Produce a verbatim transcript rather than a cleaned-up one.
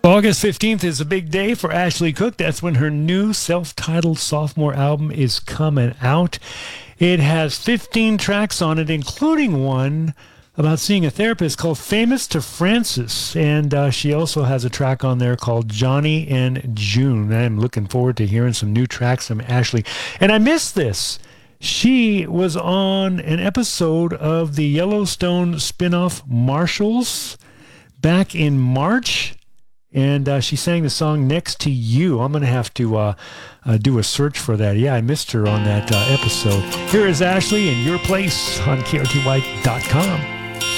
August fifteenth is a big day for Ashley Cooke. That's when her new self-titled sophomore album is coming out. It has fifteen tracks on it, including one about seeing a therapist called Famous to Francis. And uh, she also has a track on there called Johnny and June. I'm looking forward to hearing some new tracks from Ashley. And I missed this. She was on an episode of the Yellowstone spinoff Marshals back in March. And uh, she sang the song Next to You. I'm going to have to uh, uh, do a search for that. Yeah, I missed her on that uh, episode. Here is Ashley in Your Place on K R T Y dot com.